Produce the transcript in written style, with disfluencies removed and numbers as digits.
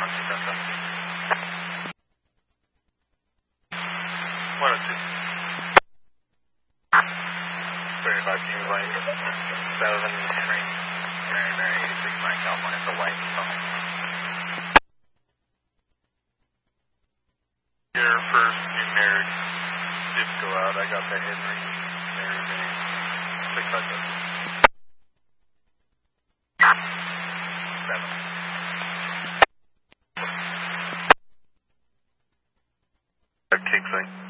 35 King Lane, 7 Henry, Mary 86 California, it's a white phone. Your first numeric did go out. I got the Henry, Mary 657. 7. Kingsley.